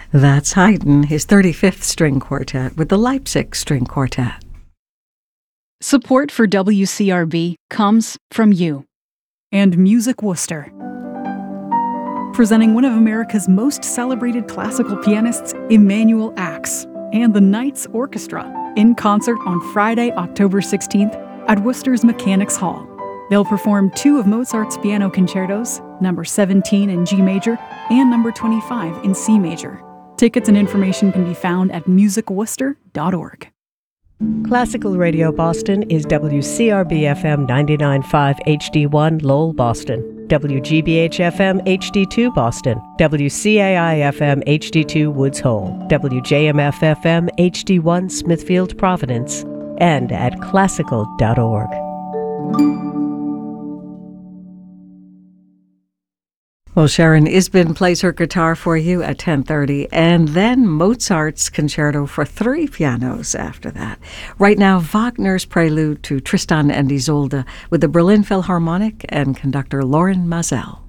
That's Haydn, his 35th string quartet with the Leipzig String Quartet. Support for WCRB comes from you. And Music Worcester. Presenting one of America's most celebrated classical pianists, Emanuel Ax, and the Knights Orchestra in concert on Friday, October 16th at Worcester's Mechanics Hall. They'll perform two of Mozart's piano concertos, number 17 in G major and number 25 in C major. Tickets and information can be found at musicworcester.org. Classical Radio Boston is WCRB-FM 99.5 HD1 Lowell, Boston, WGBH-FM HD2 Boston, WCAI-FM HD2 Woods Hole, WJMF-FM HD1 Smithfield, Providence, and at classical.org. Well, Sharon Isbin plays her guitar for you at 10:30, and then Mozart's Concerto for three pianos after that. Right now, Wagner's Prelude to Tristan and Isolde with the Berlin Philharmonic and conductor Lorin Maazel.